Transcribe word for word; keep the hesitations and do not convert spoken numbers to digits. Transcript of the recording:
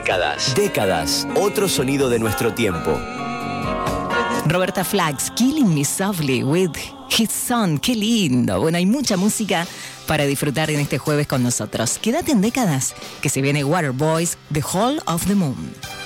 Décadas. Décadas. Otro sonido de nuestro tiempo. Roberta Flack, Killing Me Softly with His Son. Qué lindo. Bueno, hay mucha música para disfrutar en este jueves con nosotros. Quédate en Décadas, que se viene Waterboys, The Hall of the Moon.